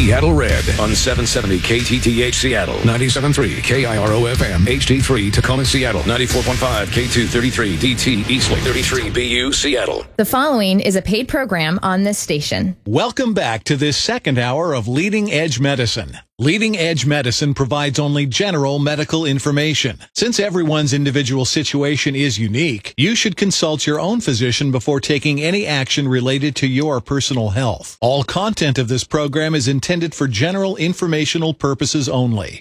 Seattle Red on 770 KTTH Seattle, 97.3 KIRO FM, HD3 Tacoma Seattle, 94.5 K233 DT Eastlake, 33 BU Seattle. The following is a paid program on this station. Welcome back to this second hour of Leading Edge Medicine. Leading Edge Medicine provides only general medical information. Since everyone's individual situation is unique, you should consult your own physician before taking any action related to your personal health. All content of this program is intended for general informational purposes only.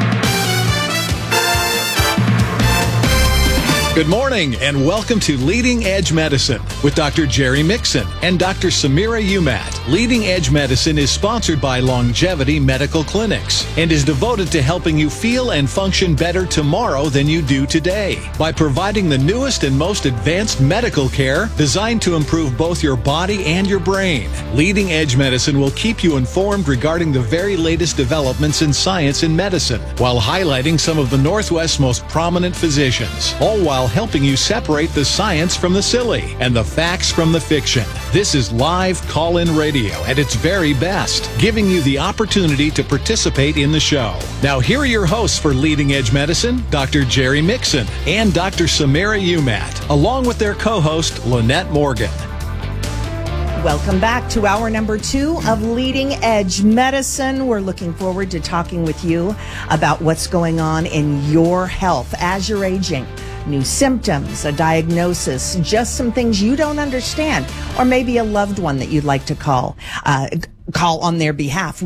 Good morning and welcome to Leading Edge Medicine with Dr. Jerry Mixon and Dr. Samira Umat. Leading Edge Medicine is sponsored by Longevity Medical Clinics and is devoted to helping you feel and function better tomorrow than you do today by providing the newest and most advanced medical care designed to improve both your body and your brain. Leading Edge Medicine will keep you informed regarding the very latest developments in science and medicine while highlighting some of the Northwest's most prominent physicians, all while helping you separate the science from the silly and the facts from the fiction. This is live call-in radio at its very best, giving you the opportunity to participate in the show. Now, here are your hosts for Leading Edge Medicine, Dr. Jerry Mixon and Dr. Samira Umat, along with their co-host, Lynette Morgan. Welcome back to hour number 2 of Leading Edge Medicine. We're looking forward to talking with you about what's going on in your health as you're aging. New symptoms, a diagnosis, just some things you don't understand, or maybe a loved one that you'd like to call on their behalf.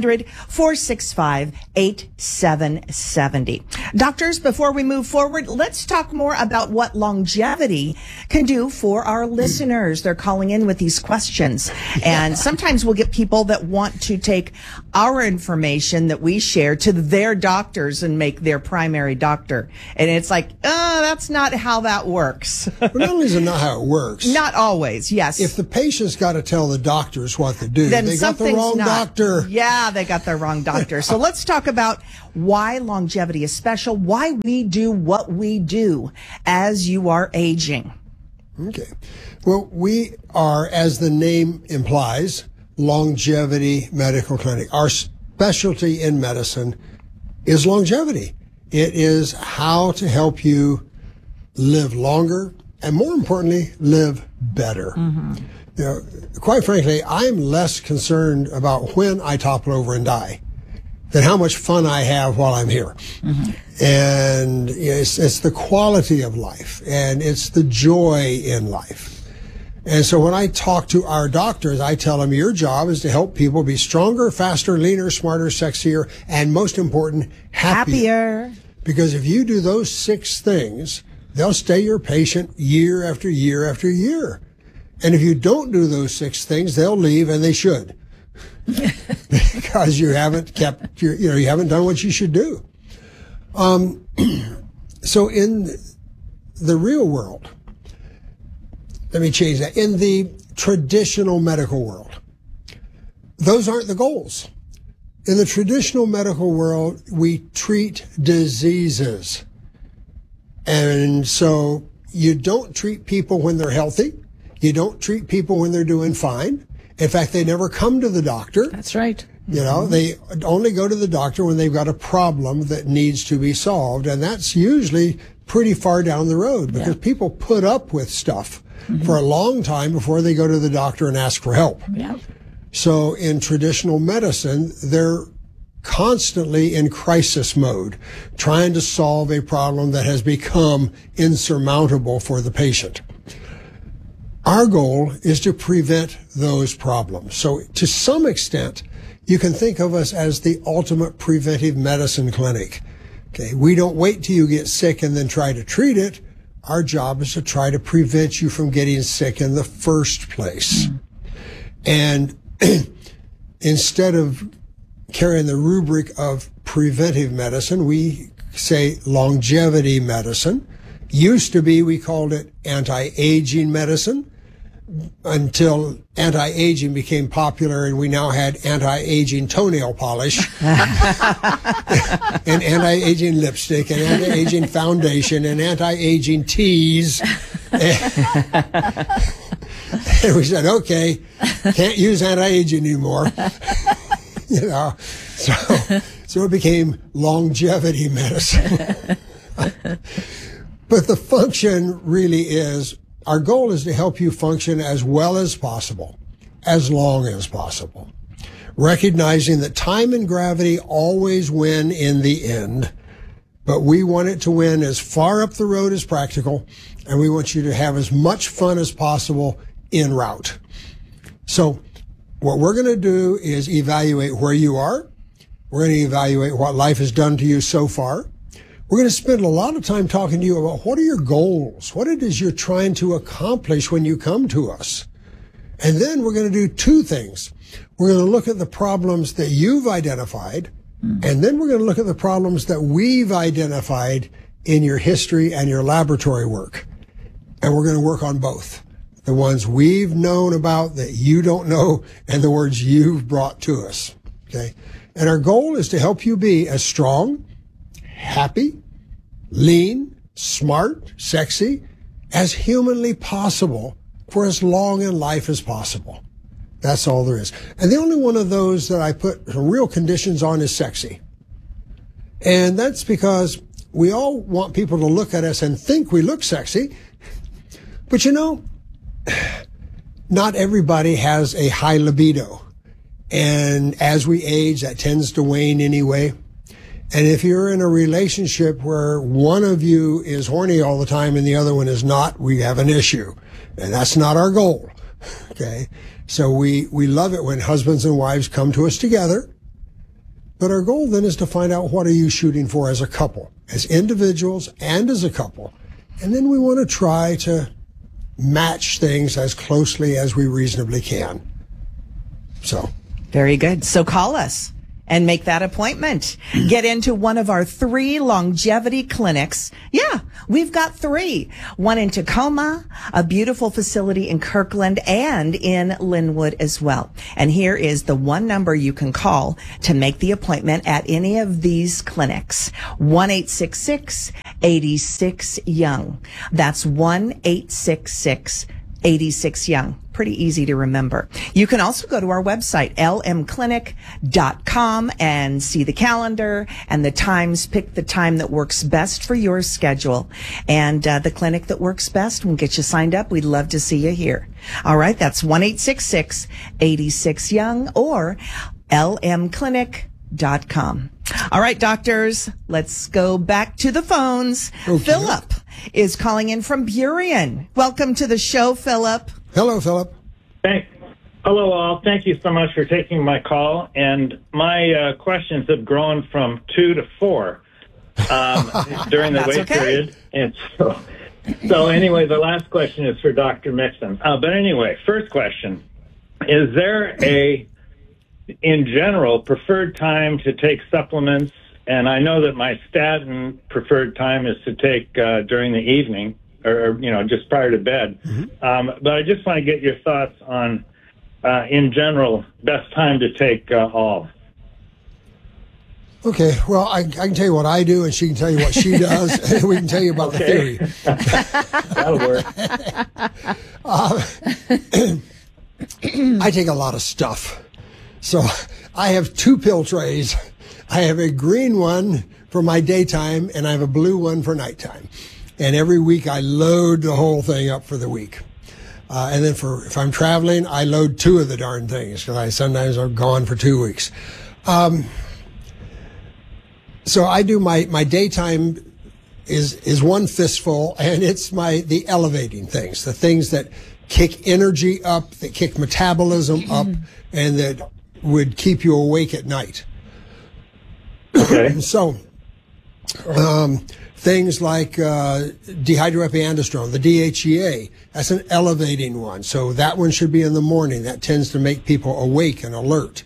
1-800-465-8770. Doctors, before we move forward, let's talk more about what longevity can do for our listeners. They're calling in with these questions. And sometimes we'll get people that want to take our information that we share to their doctors and make their primary doctor. And it's like, that's not how that works. But not only is it not how it works. Not always, yes. If the patient's got to tell the doctors what to do, then they got the wrong doctor. Yeah, they got the wrong doctor. So let's talk about why longevity is special, why we do what we do as you are aging. Okay. Well, we are, as the name implies, Longevity Medical Clinic. Our specialty in medicine is longevity. It is how to help you live longer and, more importantly, live better. Mm-hmm. You know, quite frankly, I'm less concerned about when I topple over and die than how much fun I have while I'm here. Mm-hmm. And it's the quality of life and it's the joy in life. And so when I talk to our doctors, I tell them your job is to help people be stronger, faster, leaner, smarter, sexier, and most important, happier. Because if you do those 6 things, they'll stay your patient year after year after year. And if you don't do those 6 things, they'll leave, and they should. Because you haven't kept you haven't done what you should do. So in the real world, let me change that. In the traditional medical world, those aren't the goals. In the traditional medical world, we treat diseases. And so you don't treat people when they're healthy. You don't treat people when they're doing fine. In fact, they never come to the doctor. That's right. You know, they only go to the doctor when they've got a problem that needs to be solved. And that's usually pretty far down the road because people put up with stuff for a long time before they go to the doctor and ask for help. Yeah. So in traditional medicine, they're constantly in crisis mode, trying to solve a problem that has become insurmountable for the patient. Our goal is to prevent those problems. So to some extent, you can think of us as the ultimate preventive medicine clinic. Okay, we don't wait till you get sick and then try to treat it. Our job is to try to prevent you from getting sick in the first place. And instead of carrying the rubric of preventive medicine, we say longevity medicine. Used to be, we called it anti-aging medicine until anti-aging became popular and we now had anti-aging toenail polish and anti-aging lipstick and anti-aging foundation and anti-aging teas. And we said, okay, can't use anti-aging anymore. So it became longevity medicine. But the function really is, our goal is to help you function as well as possible, as long as possible. Recognizing that time and gravity always win in the end, but we want it to win as far up the road as practical, and we want you to have as much fun as possible en route. So what we're going to do is evaluate where you are. We're going to evaluate what life has done to you so far. We're going to spend a lot of time talking to you about what are your goals, what it is you're trying to accomplish when you come to us. And then we're going to do two things. We're going to look at the problems that you've identified, and then we're going to look at the problems that we've identified in your history and your laboratory work. And we're going to work on both. The ones we've known about that you don't know, and the words you've brought to us. Okay? And our goal is to help you be as strong, happy, lean, smart, sexy, as humanly possible for as long in life as possible. That's all there is. And the only one of those that I put real conditions on is sexy. And that's because we all want people to look at us and think we look sexy. But not everybody has a high libido. And as we age, that tends to wane anyway. And if you're in a relationship where one of you is horny all the time and the other one is not, we have an issue. And that's not our goal. Okay? So we love it when husbands and wives come to us together. But our goal then is to find out, what are you shooting for as a couple, as individuals and as a couple. And then we want to try to match things as closely as we reasonably can. So. Very good. So call us and make that appointment. Get into one of our 3 longevity clinics. Yeah, we've got 3. One in Tacoma, a beautiful facility in Kirkland, and in Linwood as well. And here is the one number you can call to make the appointment at any of these clinics. 1-866-86-YOUNG. That's 1-866-86-YOUNG. Pretty easy to remember. You can also go to our website, lmclinic.com, and see the calendar and the times. Pick the time that works best for your schedule. And the clinic that works best will get you signed up. We'd love to see you here. All right, that's 1-866-86-YOUNG or lmclinic.com. All right, doctors, let's go back to the phones. Okay. Philip is calling in from Burien. Welcome to the show, Philip. Hello, Philip. Thanks. Hello, all. Thank you so much for taking my call. And my questions have grown from 2 to 4 during the wait period. And so anyway, the last question is for Dr. Mixon. But anyway, first question. Is there in general, preferred time to take supplements? And I know that my statin preferred time is to take during the evening, or just prior to bed. Mm-hmm. But I just want to get your thoughts on, in general, best time to take all. Okay, well, I can tell you what I do, and she can tell you what she does, and we can tell you about the theory. That'll work. I take a lot of stuff. So I have 2 pill trays. I have a green one for my daytime, and I have a blue one for nighttime. And every week I load the whole thing up for the week. And then if I'm traveling, I load 2 of the darn things, because sometimes I'm gone for 2 weeks. So I do my daytime is one fistful, and it's the elevating things, the things that kick energy up, that kick metabolism up, and that would keep you awake at night. Okay. So, things like dehydroepiandrosterone, the DHEA, that's an elevating one. So that one should be in the morning. That tends to make people awake and alert.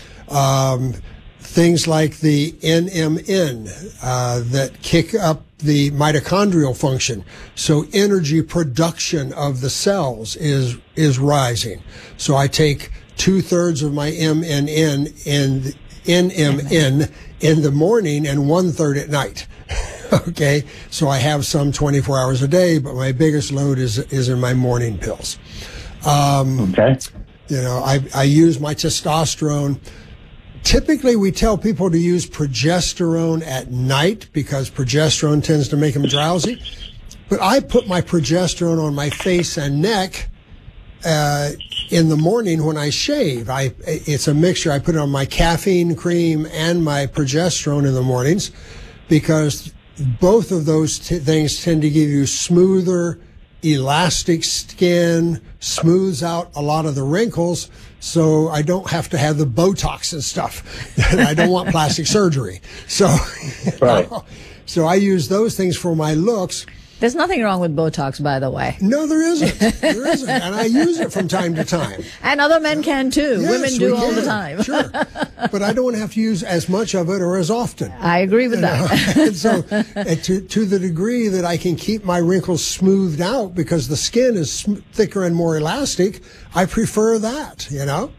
Things like the NMN that kick up the mitochondrial function. So energy production of the cells is rising. So I take 2/3 of my MNN and NMN in the morning and 1/3 at night. Okay, so I have some 24 hours a day, but my biggest load is in my morning pills. Okay. I use my testosterone Typically, we tell people to use progesterone at night because progesterone tends to make them drowsy. But I put my progesterone on my face and neck in the morning when I shave. It's a mixture. I put it on my caffeine cream and my progesterone in the mornings because both of those things tend to give you smoother, elastic skin, smooths out a lot of the wrinkles, so I don't have to have the Botox and stuff. I don't want plastic surgery. So, right. So I use those things for my looks. There's nothing wrong with Botox, by the way. No, there isn't. There isn't. And I use it from time to time. And other men can too. Yes, women do all the time. Sure. But I don't want to have to use as much of it or as often. I agree with that. And so to the degree that I can keep my wrinkles smoothed out because the skin is thicker and more elastic, I prefer that, you know?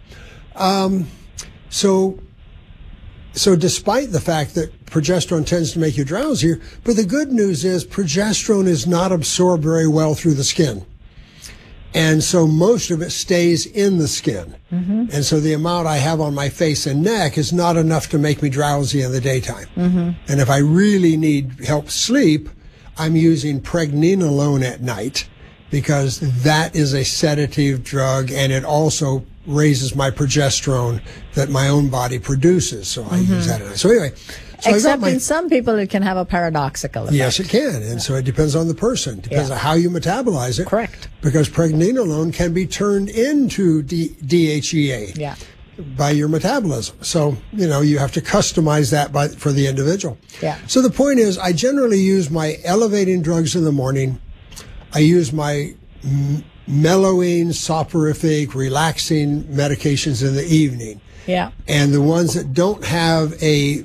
So despite the fact that progesterone tends to make you drowsier, but the good news is progesterone is not absorbed very well through the skin. And so most of it stays in the skin. Mm-hmm. And so the amount I have on my face and neck is not enough to make me drowsy in the daytime. Mm-hmm. And if I really need help sleep, I'm using pregnenolone at night because that is a sedative drug and it also raises my progesterone that my own body produces. So I use that at night. So anyway. Except in some people, it can have a paradoxical effect. Yes, it can. And so it depends on the person. It depends on how you metabolize it. Correct. Because pregnenolone can be turned into DHEA by your metabolism. So, you know, you have to customize that for the individual. Yeah. So the point is, I generally use my elevating drugs in the morning. I use my mellowing, soporific, relaxing medications in the evening. Yeah. And the ones that don't have a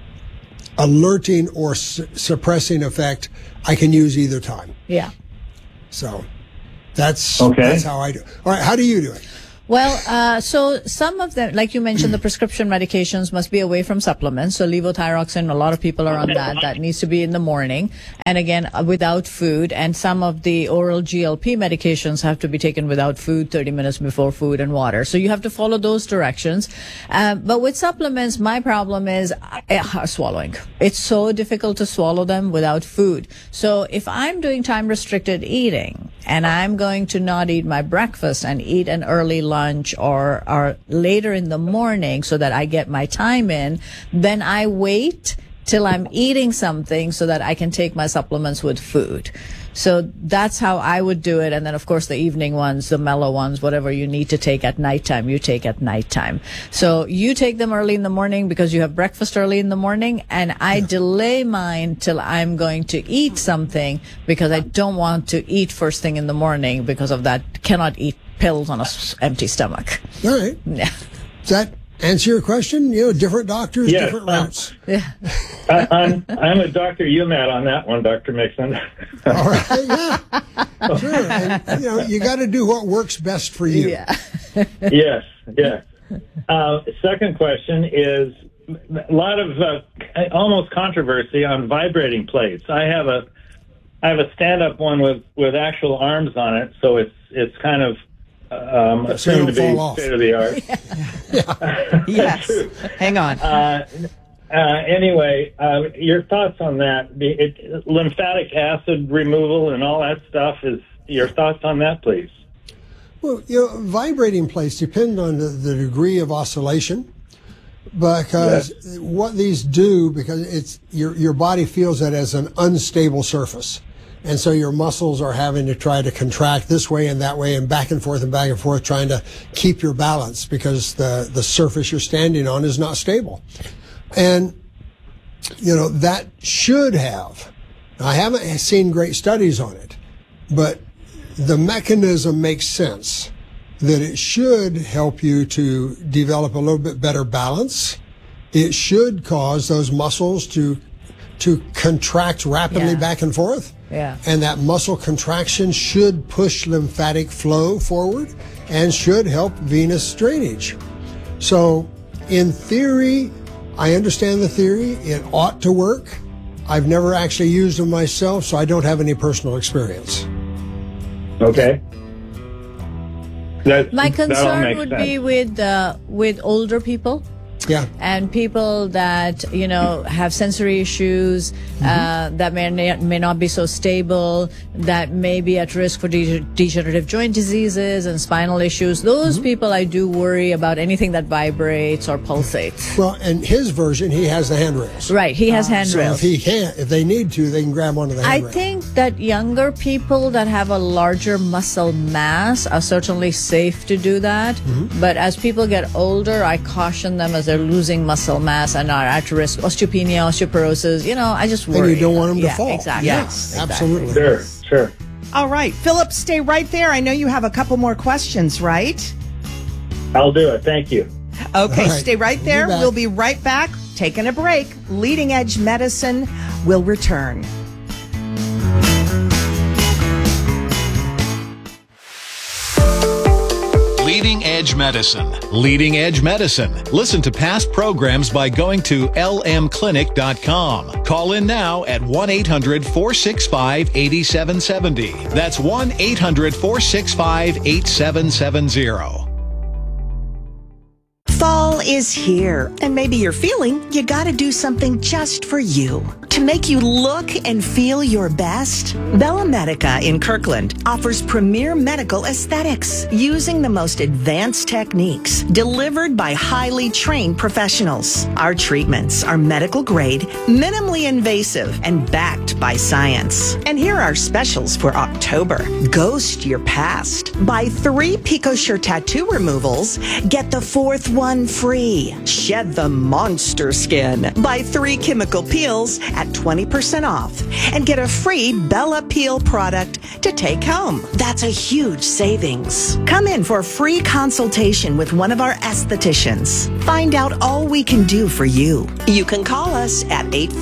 alerting or suppressing effect, I can use either time. Yeah. So that's how I do. All right, how do you do it? Well, so some of them, like you mentioned, the prescription medications must be away from supplements. So levothyroxine, a lot of people are on that. That needs to be in the morning. And again, without food. And some of the oral GLP medications have to be taken without food, 30 minutes before food and water. So you have to follow those directions. But with supplements, my problem is swallowing. It's so difficult to swallow them without food. So if I'm doing time restricted eating and I'm going to not eat my breakfast and eat an early lunch or later in the morning so that I get my time in, then I wait till I'm eating something so that I can take my supplements with food. So that's how I would do it. And then, of course, the evening ones, the mellow ones, whatever you need to take at nighttime, you take at nighttime. So you take them early in the morning because you have breakfast early in the morning. And I delay mine till I'm going to eat something because I don't want to eat first thing in the morning because of that. Cannot eat pills on an empty stomach. All right. Yeah. Does that answer your question? You know, different doctors, different routes. Yeah. I'm a Dr. UMAT on that one, Dr. Mixon. All right, yeah. Sure. And, you know, you got to do what works best for you. Yeah. Yes. Second question is a lot of almost controversy on vibrating plates. I have a stand-up one with actual arms on it, so it's kind of assumed to be state of the art. Yes. Hang on. Anyway, your thoughts on that? Lymphatic acid removal and all that stuff. Is your thoughts on that, please? Well, you know, vibrating plates depend on the degree of oscillation, because what these do, because it's your body feels it as an unstable surface. And so your muscles are having to try to contract this way and that way and back and forth, trying to keep your balance because the surface you're standing on is not stable. And, you know, that should have, I haven't seen great studies on it, but the mechanism makes sense that it should help you to develop a little bit better balance. It should cause those muscles to contract rapidly back and forth. Yeah. And that muscle contraction should push lymphatic flow forward and should help venous drainage. So in theory, I understand the theory. It ought to work. I've never actually used them myself, so I don't have any personal experience. Okay. My concern would be with older people. Yeah. And people that, have sensory issues, that may not be so stable, that may be at risk for degenerative joint diseases and spinal issues. Those people, I do worry about anything that vibrates or pulsates. Well, in his version, he has the handrails. Right, he has handrails. So if they need to, they can grab onto the handrail. I think that younger people that have a larger muscle mass are certainly safe to do that. But as people get older, I caution them as they're losing muscle mass and are at risk osteopenia, osteoporosis. I just worry. And you don't want them to fall. Exactly. Yes, absolutely. Sure. All right, Philip, stay right there. I know you have a couple more questions, right? I'll do it. Thank you. Okay, All right. stay right there. We'll be right back. Taking a break. Leading Edge Medicine will return. Leading Edge Medicine. Leading Edge Medicine. Listen to past programs by going to lmclinic.com. Call in now at 1-800-465-8770. That's 1-800-465-8770. Fall is here, and maybe you're feeling you gotta do something just for you. To make you look and feel your best, Bella Medica in Kirkland offers premier medical aesthetics using the most advanced techniques delivered by highly trained professionals. Our treatments are medical grade, minimally invasive, and backed by science. And here are specials for October. Ghost your past. Buy 3 PicoSure tattoo removals, get the 4th one free. Shed the monster skin. Buy 3 chemical peels at 20% off and get a free Bella Peel product to take home. That's a huge savings. Come in for a free consultation with one of our estheticians. Find out all we can do for you. You can call us at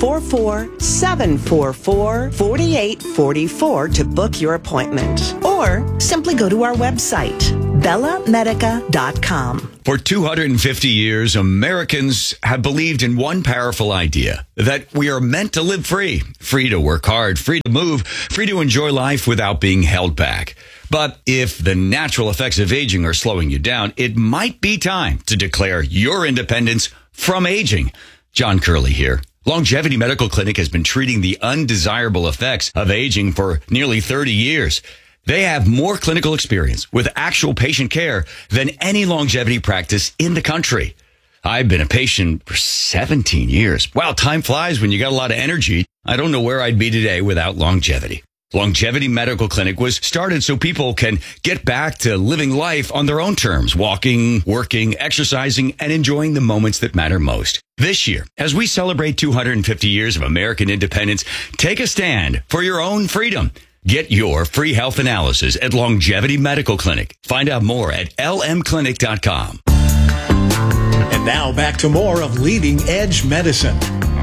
844-744-4844 to book your appointment. Or simply go to our website, bellamedica.com. For 250 years, Americans have believed in one powerful idea, that we are meant to live free. Free to work hard, free to move, free to enjoy life without being held back. But if the natural effects of aging are slowing you down, it might be time to declare your independence from aging. John Curley here. Longevity Medical Clinic has been treating the undesirable effects of aging for nearly 30 years. They have more clinical experience with actual patient care than any longevity practice in the country. I've been a patient for 17 years. Wow, time flies when you got a lot of energy. I don't know where I'd be today without longevity. Longevity Medical Clinic was started so people can get back to living life on their own terms, walking, working, exercising, and enjoying the moments that matter most. This year, as we celebrate 250 years of American independence, take a stand for your own freedom. Get your free health analysis at Longevity Medical Clinic. Find out more at lmclinic.com. And now back to more of Leading Edge Medicine.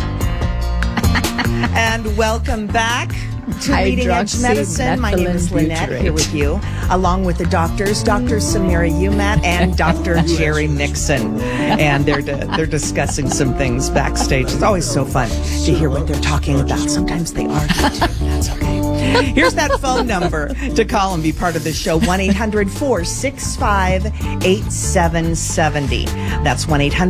And welcome back to Leading Edge Medicine. My name is Lynette, here with you, along with the doctors, Dr. Samira Umat and Dr. Jerry Mixon. And they're discussing some things backstage. It's always so fun to hear what they're talking about. Sometimes they argue too. That's okay. Here's that phone number to call and be part of the show, 1-800-465-8770. That's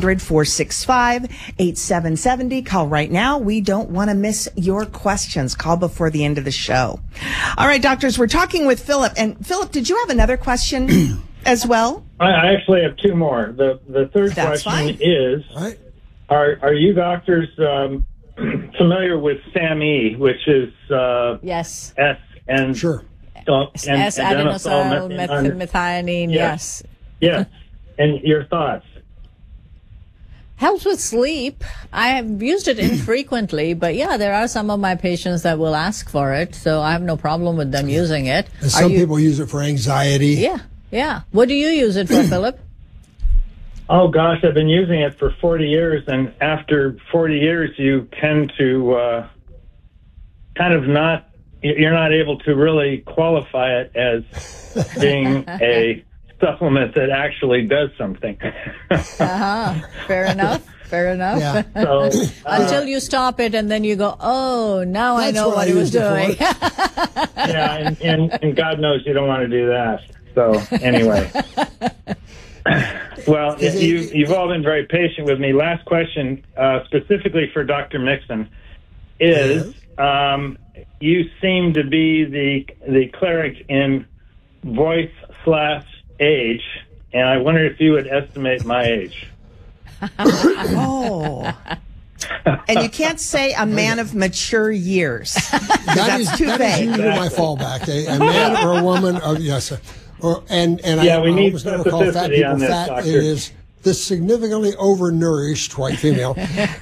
1-800-465-8770. Call right now. We don't want to miss your questions. Call before the end of the show. All right, doctors, we're talking with Philip. And Philip, did you have another question as well? I actually have 2 more. The third question is, are you doctors familiar with SAMe, which is yes, S and sure, S-adenosyl methionine. Yes. Yes. And your thoughts? Helps with sleep. I have used it infrequently, but yeah, there are some of my patients that will ask for it, so I have no problem with them using it. And some people use it for anxiety. Yeah. What do you use it for, Philip? Oh, gosh, I've been using it for 40 years, and after 40 years, you tend to you're not able to really qualify it as being a supplement that actually does something. Fair enough. Yeah. So, until you stop it, and then you go, oh, now I know what he was doing. Yeah, and God knows you don't want to do that. So, anyway. Well, you've all been very patient with me. Last question, specifically for Dr. Mixon, is you seem to be the cleric in voice/age, and I wonder if you would estimate my age. Oh. And you can't say a man of mature years. That is usually my fallback. A man or a woman of yes. We need almost never call fat people this, fat. doctor. It is the significantly overnourished white female.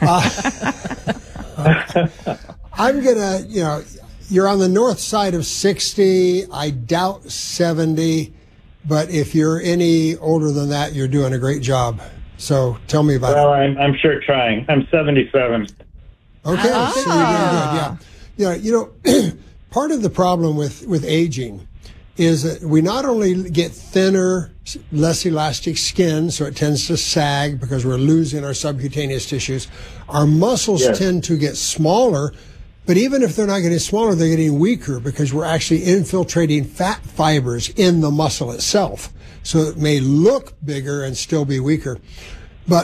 I'm gonna, you're on the north side of 60. I doubt 70, but if you're any older than that, you're doing a great job. So tell me about it. Well, I'm sure trying. I'm 77. Okay, so you're doing good. Yeah. Part of the problem with aging is that we not only get thinner, less elastic skin, so it tends to sag because we're losing our subcutaneous tissues. Our muscles tend to get smaller, but even if they're not getting smaller, they're getting weaker because we're actually infiltrating fat fibers in the muscle itself. So it may look bigger and still be weaker. But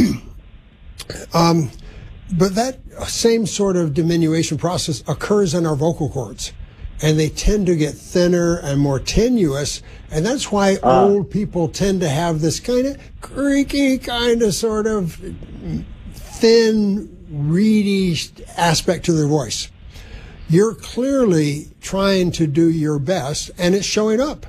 that same sort of diminution process occurs in our vocal cords. And they tend to get thinner and more tenuous. And that's why old people tend to have this kind of creaky, kind of sort of thin, reedy aspect to their voice. You're clearly trying to do your best, and it's showing up.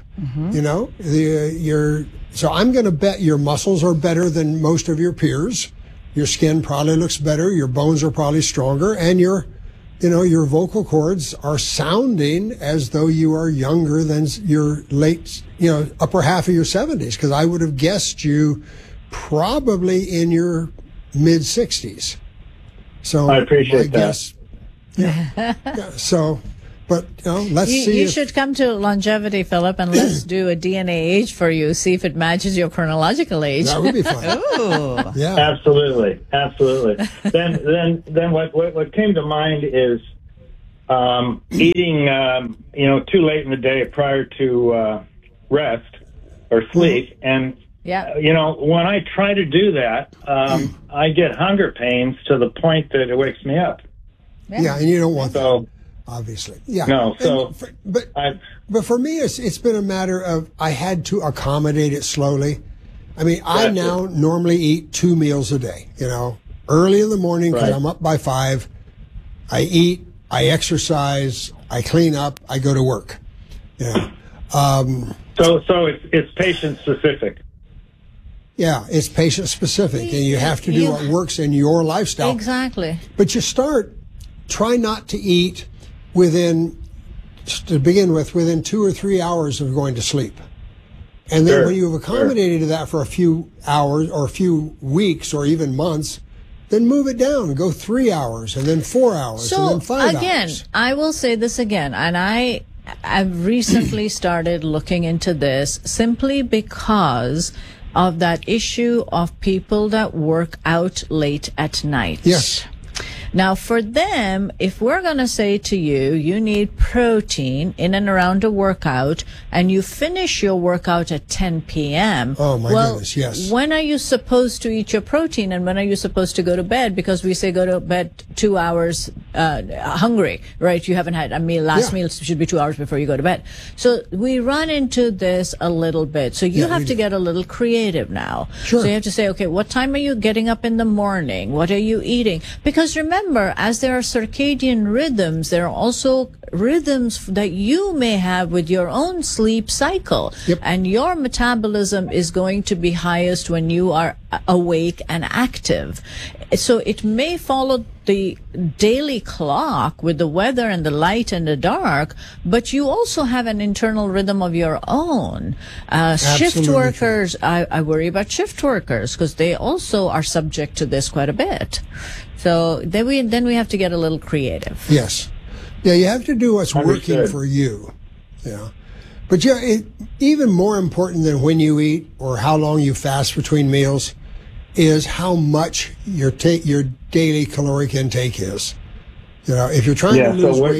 So I'm going to bet your muscles are better than most of your peers. Your skin probably looks better. Your bones are probably stronger, and your vocal cords are sounding as though you are younger than your late, upper half of your 70s, because I would have guessed you probably in your mid 60s. So I appreciate that. Guess, so, but let's see. You should come to Longevity, Philip, and let's do a DNA age for you. See if it matches your chronological age. That would be fun. Ooh. Yeah, absolutely. Then what came to mind is eating too late in the day prior to rest or sleep, and when I try to do that, I get hunger pains to the point that it wakes me up. Yeah, and you don't want that, obviously. Yeah. No, but for me, it's been a matter of I had to accommodate it slowly. I mean, I now normally eat 2 meals a day, early in the morning because I'm up by 5. I eat, I exercise, I clean up, I go to work. So it's patient specific. Yeah, it's patient specific, and you have to do what works in your lifestyle. Exactly. But you try not to eat within 2 or 3 hours of going to sleep. And then when you've accommodated to that for a few hours or a few weeks or even months, then move it down and go 3 hours and then 4 hours and then 5 hours. So again, I will say this again, and I've recently started looking into this simply because of that issue of people that work out late at night. Yes. Now, for them, if we're going to say to you, you need protein in and around a workout, and you finish your workout at 10 p.m. Oh, my goodness, yes. When are you supposed to eat your protein, and when are you supposed to go to bed? Because we say go to bed 2 hours hungry, right? You haven't had a meal. Last meal should be 2 hours before you go to bed. So we run into this a little bit. So you have to get a little creative now. Sure. So you have to say, okay, what time are you getting up in the morning? What are you eating? Because remember, as there are circadian rhythms, there are also rhythms that you may have with your own sleep cycle. Yep. And your metabolism is going to be highest when you are awake and active. So it may follow the daily clock with the weather and the light and the dark, but you also have an internal rhythm of your own. Shift workers, I worry about shift workers because they also are subject to this quite a bit. So then we have to get a little creative. Yes. Yeah, you have to do what's working for you. Yeah. But even more important than when you eat or how long you fast between meals is how much your daily caloric intake is. If you're trying to lose weight,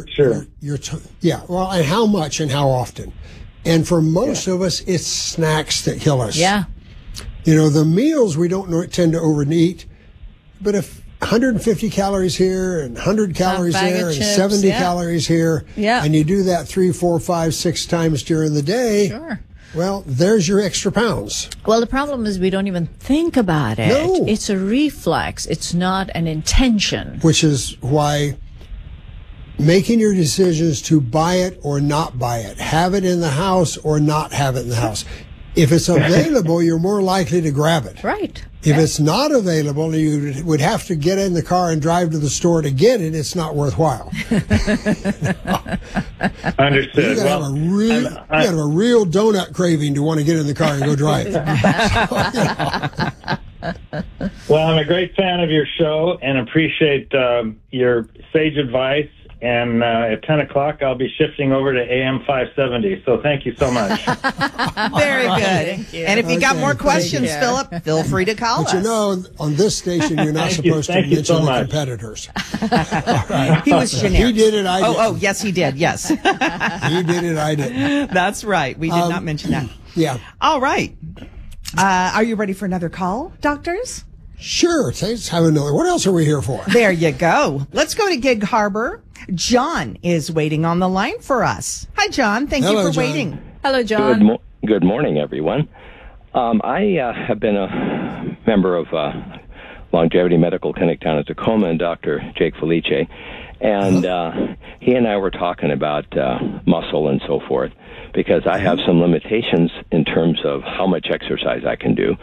and how much and how often. And for most of us, it's snacks that kill us. Yeah. The meals we don't tend to overeat, but if 150 calories here and 100 calories there and 70 calories here, and you do that 3, 4, 5, 6 times during the day, well, there's your extra pounds. Well, the problem is we don't even think about it. No. It's a reflex. It's not an intention. Which is why making your decisions to buy it or not buy it, have it in the house or not have it in the house. If it's available, you're more likely to grab it. Right. If it's not available, you would have to get in the car and drive to the store to get it. It's not worthwhile. Understood. You got to have a real donut craving to want to get in the car and go drive. Well, I'm a great fan of your show and appreciate your sage advice. And at 10 o'clock, I'll be shifting over to AM 570. So thank you so much. Very good. And if you got more questions, Philip, feel free to call us. On this station, you're not supposed to mention the competitors. All right. He was generic. He did it, I did. Oh, yes, he did. Yes. He did it, I did. That's right. We did not mention that. Yeah. All right. Are you ready for another call, doctors? Sure. Let's have another. What else are we here for? There you go. Let's go to Gig Harbor. John is waiting on the line for us. Hi, John. Thank you for waiting. Hello, John. Good morning, everyone. I have been a member of Longevity Medical Clinic down at Tacoma, and Dr. Jake Felice, and he and I were talking about muscle and so forth, because I have some limitations in terms of how much exercise I can do.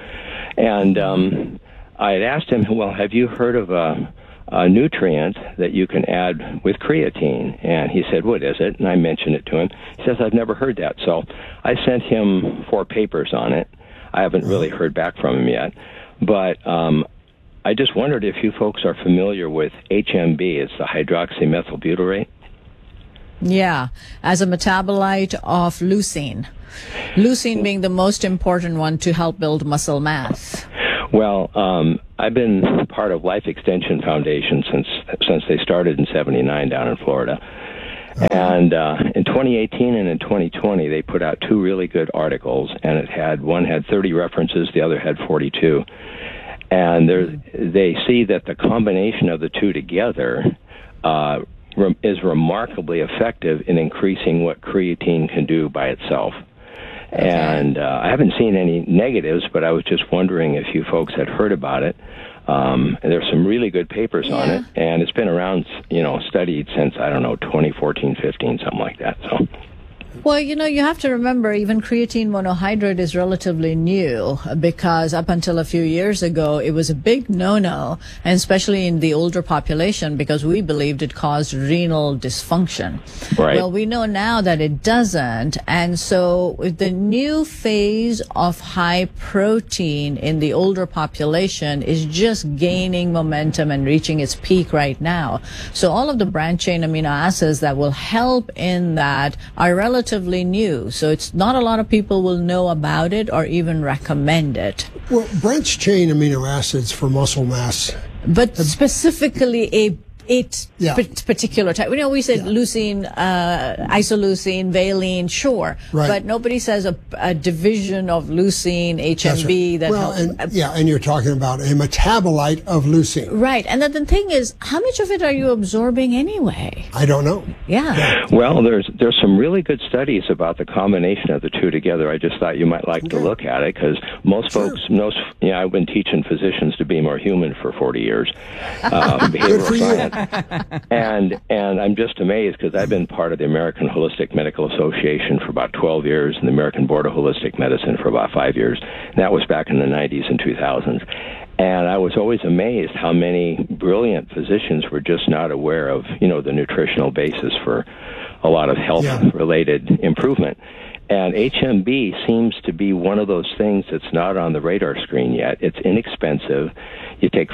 And I had asked him, well, have you heard of a nutrient that you can add with creatine? And he said, what is it? And I mentioned it to him. He says, I've never heard that. So I sent him 4 papers on it. I haven't really heard back from him yet. But I just wondered if you folks are familiar with HMB. It's the hydroxymethylbutyrate. Yeah, as a metabolite of leucine. Leucine being the most important one to help build muscle mass. Well, I've been part of Life Extension Foundation since they started in '79 down in Florida. And in 2018 and in 2020, they put out 2 really good articles, and one had 30 references, the other had 42. And they see that the combination of the 2 together is remarkably effective in increasing what creatine can do by itself. Okay. And I haven't seen any negatives, but I was just wondering if you folks had heard about it. And there's some really good papers on it, and it's been around, studied since, 2014, 15, something like that. So. Well, you have to remember, even creatine monohydrate is relatively new, because up until a few years ago, it was a big no-no, and especially in the older population, because we believed it caused renal dysfunction. Right. Well, we know now that it doesn't, and so with the new phase of high protein in the older population is just gaining momentum and reaching its peak right now. So all of the branched-chain amino acids that will help in that are relatively new, so it's not a lot of people will know about it or even recommend it. Well, branched chain amino acids for muscle mass, but specifically a particular type. We said leucine, isoleucine, valine, sure, right. But nobody says a division of leucine, HMB. That's right. And you're talking about a metabolite of leucine, right? And then the thing is, how much of it are you absorbing anyway? I don't know. Yeah. Well, there's some really good studies about the combination of the 2 together. I just thought you might like to look at it, because most folks know. I've been teaching physicians to be more human for 40 years. Behavioral science. And I'm just amazed, because I've been part of the American Holistic Medical Association for about 12 years and the American Board of Holistic Medicine for about 5 years. And that was back in the 90s and 2000s. And I was always amazed how many brilliant physicians were just not aware of, the nutritional basis for a lot of health-related improvement. And HMB seems to be one of those things that's not on the radar screen yet. It's inexpensive. You take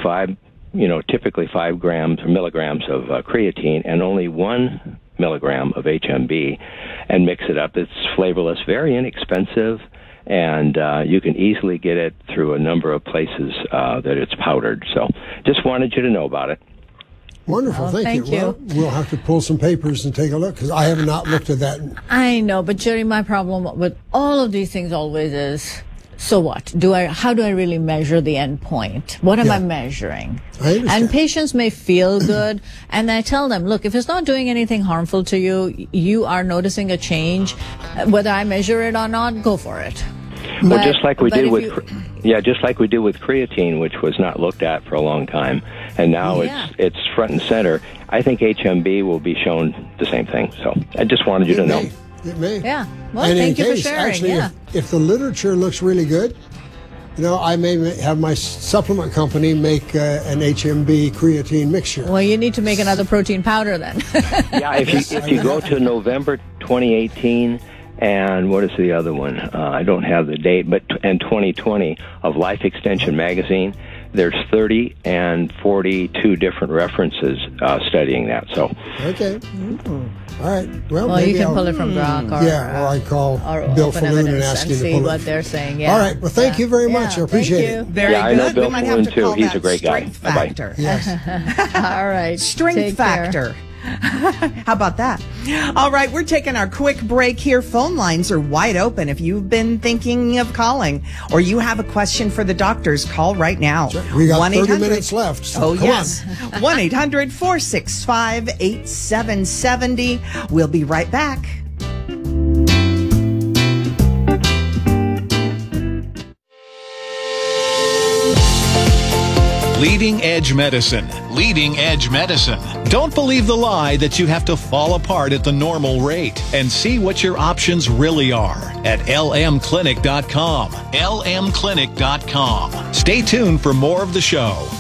typically 5 grams or milligrams of creatine and only 1 milligram of HMB, and mix it up. It's flavorless, very inexpensive, and you can easily get it through a number of places that it's powdered. So just wanted you to know about it. Wonderful, thank you. Well, we'll have to pull some papers and take a look, because I have not looked at that. I know, but Jerry, my problem with all of these things always is, so what? How do I really measure the end point? What am I measuring? I understand. And patients may feel good, and I tell them, look, if it's not doing anything harmful to you, you are noticing a change, whether I measure it or not, go for it. Well, just like we did with creatine, which was not looked at for a long time, and now it's front and center. I think HMB will be shown the same thing. So I just wanted you to know. It may. Yeah. Well, and thank in you case, for sharing. Actually, if the literature looks really good, I may have my supplement company make an HMB creatine mixture. Well, you need to make another protein powder then. Yeah, if you go to November 2018, and what is the other one? I don't have the date, and 2020 of Life Extension magazine. There's 30 and 42 different references studying that. So okay, all right. Well, you can pull it from Brock, or I call Bill Falloon and ask him to see pull what it. they're saying. Yeah. All right. Well, thank you very much. I appreciate it. Very good. I know Bill we might have Falloon to too. call He's that a great guy. strength Bye-bye. factor. Yes. All right. Strength Take factor. How about that? All right, we're taking our quick break here. Phone lines are wide open. If you've been thinking of calling or you have a question for the doctors, call right now. We got 30 minutes left. So come on. 1-800-465-8770. We'll be right back. Leading Edge Medicine. Leading Edge Medicine. Don't believe the lie that you have to fall apart at the normal rate, and see what your options really are at lmclinic.com. lmclinic.com. Stay tuned for more of the show.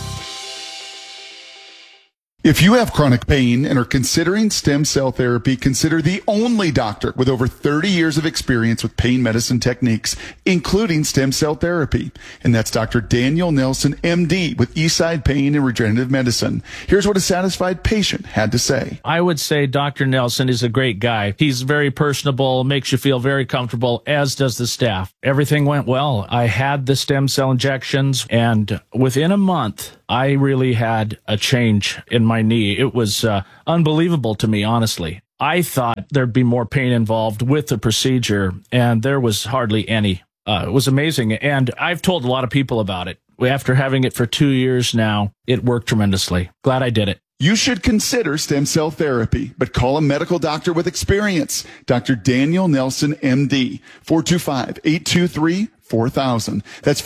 If you have chronic pain and are considering stem cell therapy, consider the only doctor with over 30 years of experience with pain medicine techniques, including stem cell therapy. And that's Dr. Daniel Nelson, MD, with Eastside Pain and Regenerative Medicine. Here's what a satisfied patient had to say. I would say Dr. Nelson is a great guy. He's very personable, makes you feel very comfortable, as does the staff. Everything went well. I had the stem cell injections, and within a month, I really had a change in my knee. It was unbelievable to me, honestly. I thought there'd be more pain involved with the procedure, and there was hardly any. It was amazing, and I've told a lot of people about it. After having it for 2 years now, it worked tremendously. Glad I did it. You should consider stem cell therapy, but call a medical doctor with experience. Dr. Daniel Nelson, MD, 425-823-4000. That's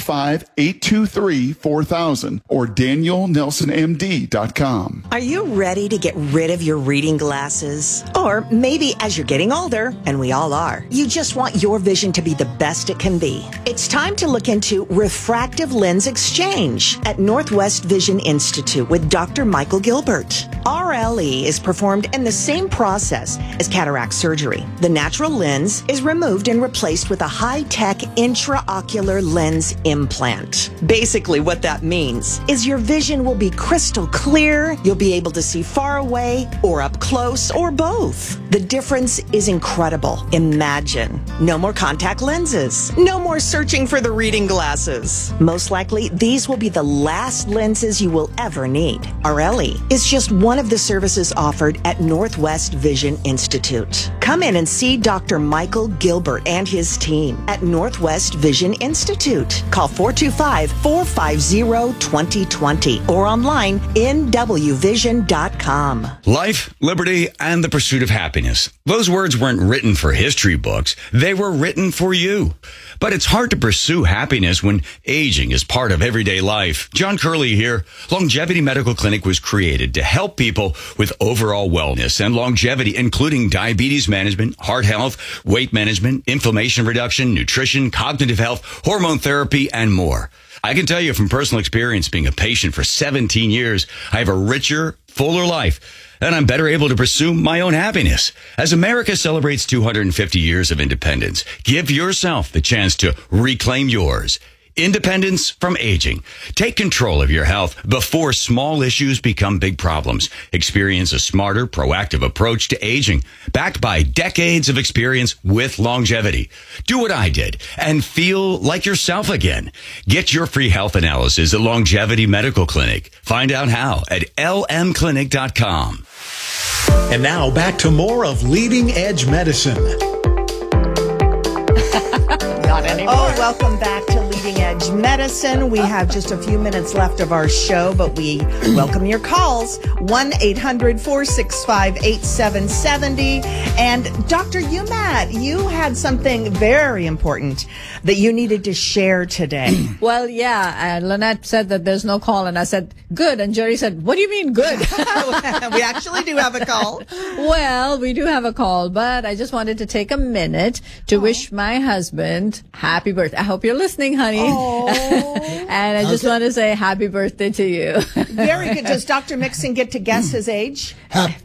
425-823-4000 or DanielNelsonMD.com. Are you ready to get rid of your reading glasses? Or maybe as you're getting older, and we all are, you just want your vision to be the best it can be. It's time to look into refractive lens exchange at Northwest Vision Institute with Dr. Michael Gilbert. RLE is performed in the same process as cataract surgery. The natural lens is removed and replaced with a high-tech intraocular lens implant. Basically, what that means is your vision will be crystal clear, you'll be able to see far away or up close or both. The difference is incredible. Imagine. No more contact lenses. No more searching for the reading glasses. Most likely, these will be the last lenses you will ever need. RLE is just one of the services offered at Northwest Vision Institute. Come in and see Dr. Michael Gilbert and his team at Northwest Vision Institute. Call 425-450-2020 or online nwvision.com. Life, liberty, and the pursuit of happiness. Those words weren't written for history books. They were written for you. But it's hard to pursue happiness when aging is part of everyday life. John Curley here. Longevity Medical Clinic was created to help people with overall wellness and longevity, including diabetes management, heart health, weight management, inflammation reduction, nutrition, cognitive health, hormone therapy, and more. I can tell you from personal experience, being a patient for 17 years, I have a richer, fuller life, and I'm better able to pursue my own happiness. As America celebrates 250 years of independence, give yourself the chance to reclaim yours. Independence from aging. Take control of your health before small issues become big problems. Experience a smarter, proactive approach to aging, backed by decades of experience with longevity. Do what I did and feel like yourself again. Get your free health analysis at Longevity Medical Clinic. Find out how at lmclinic.com. And now back to more of Leading Edge Medicine. Got it. anymore. Oh, welcome back to Leading Edge Medicine. We have just a few minutes left of our show, but we welcome your calls. 1-800-465-8770. And Dr. Umat, you had something very important that you needed to share today. Well, yeah, Lynette said that there's no call, and I said, good. And Jerry said, what do you mean good? We actually do have a call. Well, we do have a call, but I just wanted to take a minute to wish my husband happy birthday. I hope you're listening, honey. And I just want to say happy birthday to you. Very good. Does Dr. Mixon get to guess his age?